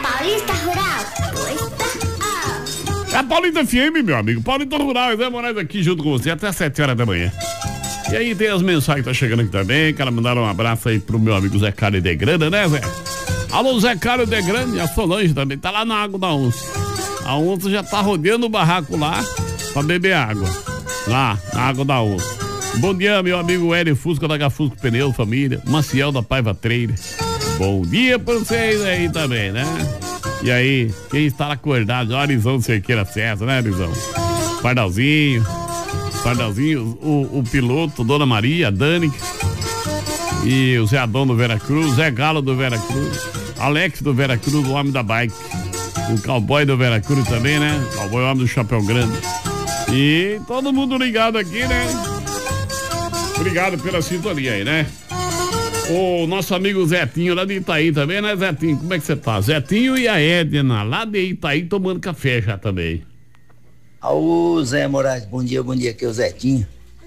Paulista Rural. É a Paulista FM, meu amigo. Paulista Rural, Zé Moraes aqui junto com você até 7 horas da manhã. E aí tem as mensagens que tá chegando aqui também. Quero mandar um abraço aí pro meu amigo Zé Carlos de Grana, né, Zé? Alô, Zé Carlos de Grana, e a Solange também tá lá na água da onça. A onça já tá rodeando o barraco lá pra beber água. Lá, na água da onça. Bom dia, meu amigo Hélio Fusca da Gafusco Pneu, família. Maciel da Paiva Trailer. Bom dia pra vocês aí também, né? E aí, quem está acordado? Olha, Arizão Cerqueira César, né, Arizão? Pardalzinho, o piloto, Dona Maria, a Dani. E o Zé Adão do Veracruz, Zé Galo do Veracruz, Alex do Veracruz, o homem da bike. O cowboy do Veracruz também, né? Cowboy, o homem do chapéu grande. E todo mundo ligado aqui, né? Obrigado pela sintonia aí, né? O nosso amigo Zetinho lá de Itaí também, né, Zetinho? Como é que você tá? Zetinho e a Edna lá de Itaí tomando café já também. Ô Zé Moraes, bom dia, aqui é o Zetinho.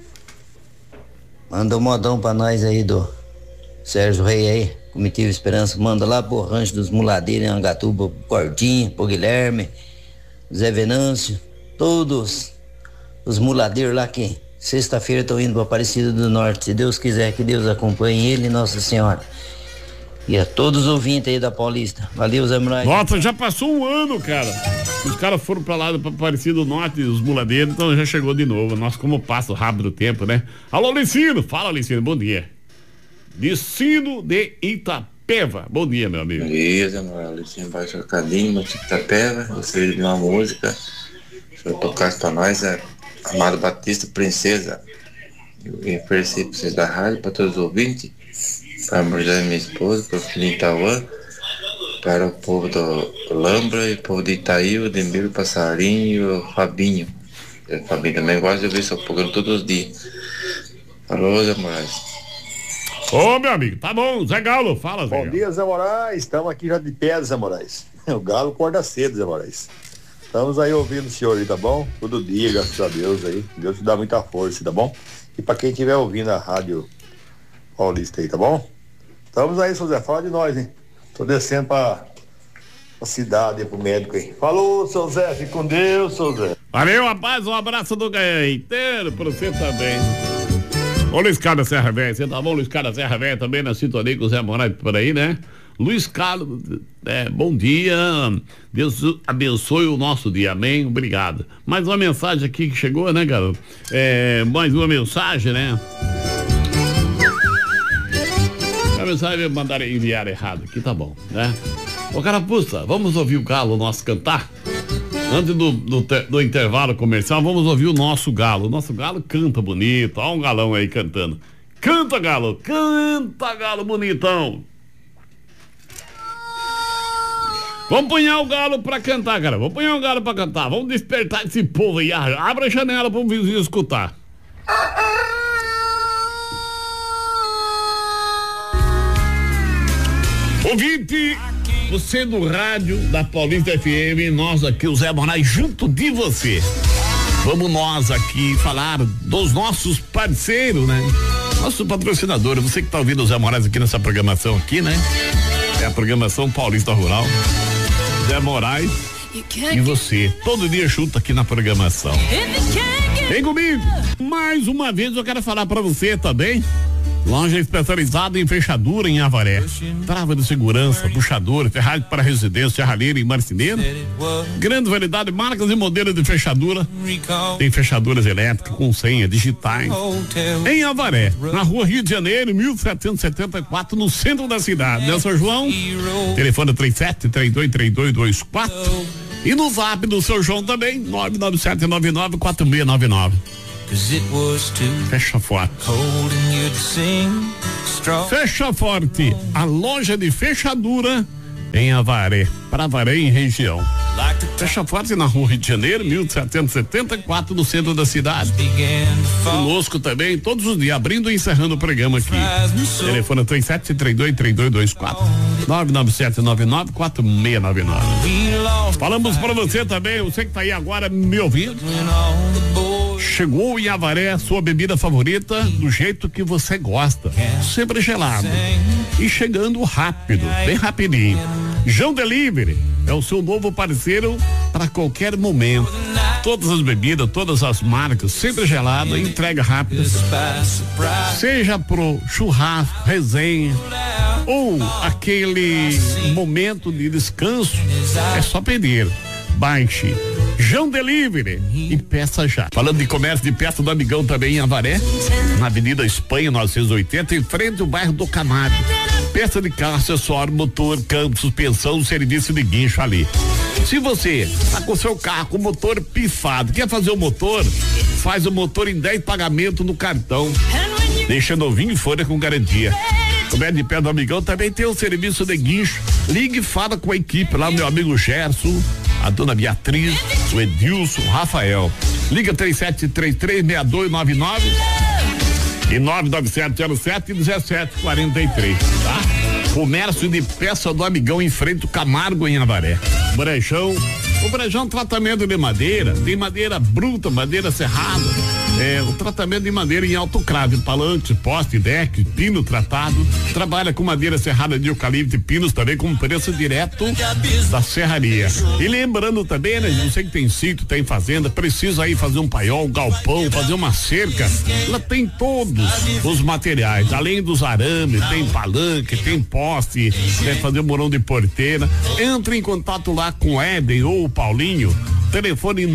Manda um modão pra nós aí do Sérgio Rei aí, Comitiva Esperança, manda lá pro Rancho dos Muladeiros em Angatuba, pro Cordinho, pro Guilherme, Zé Venâncio, todos os muladeiros lá que sexta-feira estão indo para Aparecida do Norte. Se Deus quiser, que Deus acompanhe ele e Nossa Senhora. E a todos os ouvintes aí da Paulista. Valeu, Zé Moraes. Nossa, já passou um ano, cara. Os caras foram pra lá, pra Aparecida do Norte, os muladeiros, então já chegou de novo. Nossa, como passa rápido o tempo, né? Alô, Licino. Fala, Licino, bom dia. Licino de Itapeva. Bom dia, meu amigo. Bom dia, Zé Moraes. Licino Baixo Cadinho, de Itapeva. Gostaria de uma música. Se eu tocasse pra nós, Amado Batista, Princesa. Eu ofereci pra vocês da rádio, para todos os ouvintes, para a mulher minha esposa, para o filhinho Itauã, para o povo do Lambra e o povo de Itaí, o Demiro, o Passarinho e o Fabinho. O Fabinho também gosta de ouvir seu programa todos os dias. Falou, Zé Moraes. Ô, meu amigo, tá bom, Zé Galo, fala, Zé. Bom dia, Zé Moraes, estamos aqui já de pé, Zé Moraes. O Galo acorda cedo, Zé Moraes. Estamos aí ouvindo o senhor aí, tá bom? Todo dia, graças a Deus aí. Deus te dá muita força, tá bom? E pra quem estiver ouvindo a Rádio Paulista aí, tá bom? Estamos aí, seu Zé, fala de nós, hein? Tô descendo pra cidade, pro médico aí. Falou, seu Zé, fique com Deus, seu Zé. Valeu, rapaz, um abraço do inteiro pra você também. Ô, Luiz Carlos Serra Velha, você tá bom? Luiz Carlos Serra Velha também na sintonia com o Zé Moraes por aí, né? Luiz Carlos, bom dia, Deus abençoe o nosso dia, amém, obrigado. Mais uma mensagem aqui que chegou, né, garoto? Mais uma mensagem, né? A mensagem mandaram enviar errado aqui, tá bom, né? Ô, Carapuça, vamos ouvir o Galo nosso cantar? Antes do intervalo comercial, vamos ouvir o nosso Galo. O nosso Galo canta bonito, olha um galão aí cantando. Canta, Galo bonitão. Vamos punhar o Galo pra cantar, cara. Vamos punhar o Galo pra cantar. Vamos despertar esse povo aí. Abra a janela pro vizinho escutar. Ouvinte, você do rádio da Paulista FM, nós aqui, o Zé Moraes, junto de você. Vamos nós aqui falar dos nossos parceiros, né? Nosso patrocinador, você que tá ouvindo o Zé Moraes aqui nessa programação aqui, né? É a programação Paulista Rural. Zé Moraes e você, todo dia junto aqui na programação. Vem comigo. Mais uma vez eu quero falar pra você também. Loja especializada em fechadura em Avaré. Trava de segurança, puxador, ferragem para residência, serralheira e marceneiro. Grande variedade de marcas e modelos de fechadura. Tem fechaduras elétricas com senha, digitais. Em Avaré, na rua Rio de Janeiro, 1774, no centro da cidade. Né, São João? Telefone 37323224. E no zap do seu João também, 997994699. Fecha forte. Fecha forte. A loja de fechadura em Avaré, para Avaré em região. Fecha forte na rua Rio de Janeiro, 1774, no centro da cidade. Conosco também, todos os dias, abrindo e encerrando o programa aqui. Telefone 37323224, 997994699. Falamos para você também, você que tá aí agora me ouvindo. Chegou em Avaré, sua bebida favorita, do jeito que você gosta. Sempre gelado. E chegando rápido, bem rapidinho. João Delivery é o seu novo parceiro para qualquer momento. Todas as bebidas, todas as marcas, sempre gelada, entrega rápida. Seja pro churrasco, resenha ou aquele momento de descanso, é só pedir. Baixe João Delivery e peça já. Falando de comércio de peça do Amigão também em Avaré, na Avenida Espanha 980, em frente ao bairro do Camargo. Peça de carro, acessório, motor, câmbio, suspensão, serviço de guincho ali. Se você tá com seu carro com motor pifado, quer fazer o motor, faz o motor em 10 pagamentos no cartão, deixa novinho e folha com garantia. Comércio de pé do Amigão também tem o serviço de guincho. Ligue e fala com a equipe lá, meu amigo Gerson, a dona Beatriz, o Edilson, o Rafael. Liga 3733-6299 e 99707-1743, tá? Comércio de peça do Amigão em frente ao Camargo em Avaré. Brejão, o Brejão tratamento de madeira, tem madeira bruta, madeira serrada, o tratamento de madeira em alto cravo, palanque, poste, deck, pino tratado, trabalha com madeira serrada de eucalipto e pinos também com preço direto da serraria. E lembrando também, né, você que tem sítio, tem fazenda, precisa aí fazer um paiol, um galpão, fazer uma cerca, ela tem todos os materiais, além dos arames, tem palanque, tem poste, quer fazer um morão de porteira, entre em contato lá com o Éden ou o Paulinho, telefone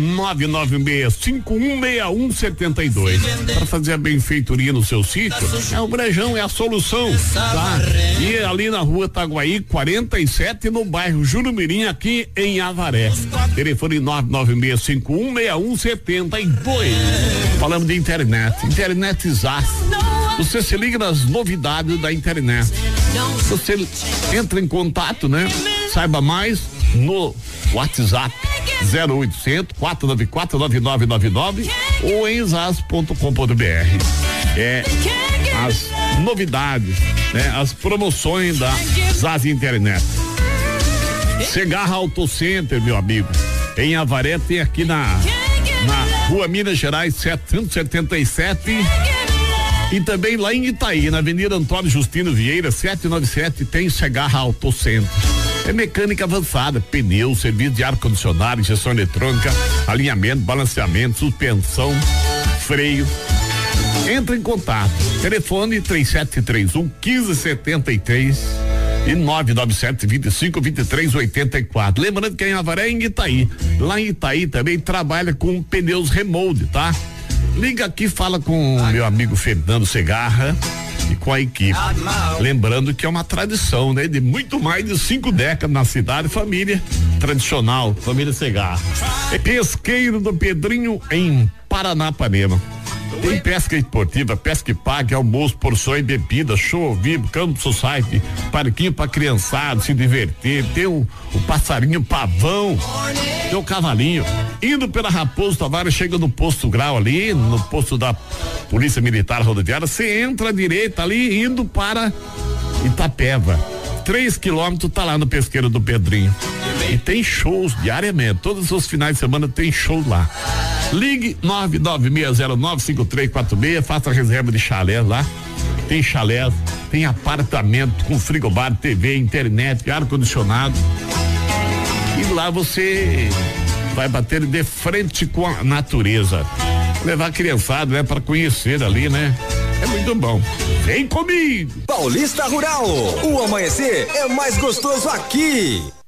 996-516172. Para fazer a benfeitoria no seu sítio, o Brejão é a solução, tá? E ali na rua Taguaí 47, no bairro Jurumirim, aqui em Avaré. Telefone 996-516172. Falando de internet Zaz. Você se liga nas novidades da internet. Você entra em contato, né? Saiba mais no WhatsApp 0800 494 9999 ou em zaz.com.br. As novidades, né? As promoções da Zaz Internet. Segarra Auto Center, meu amigo. Em Avaré tem aqui na Rua Minas Gerais 777. E também lá em Itaí, na Avenida Antônio Justino Vieira, 797, tem Segarra Auto Center. É mecânica avançada, pneu, serviço de ar-condicionado, injeção eletrônica, alinhamento, balanceamento, suspensão, freio. Entra em contato. Telefone 3731-1573 e 997-25-2384. Lembrando que em Avaré é em Itaí. Lá em Itaí também trabalha com pneus remold, tá? Liga aqui, fala com o meu amigo Fernando Segarra e com a equipe. Lembrando que é uma tradição, né? De muito mais de 5 décadas na cidade, família tradicional, família Segarra. É Pesqueiro do Pedrinho em Paranapanema. Tem pesca esportiva, pesca e pague, almoço, porção e bebida, show ao vivo, campo society, parquinho pra criançada se divertir, tem o passarinho pavão, tem o cavalinho. Indo pela Raposo Tavares, chega no posto Grau ali, no posto da Polícia Militar Rodoviária, você entra à direita ali, indo para Itapeva. 3 quilômetros tá lá no Pesqueiro do Pedrinho. E tem shows diariamente, todos os finais de semana tem show lá. Ligue 996095346, faça a reserva de chalé lá. Tem chalé, tem apartamento com frigobar, TV, internet, ar-condicionado. E lá você vai bater de frente com a natureza. Levar a criançada, né, para conhecer ali, né? É muito bom. Vem comigo! Paulista Rural, o amanhecer é mais gostoso aqui.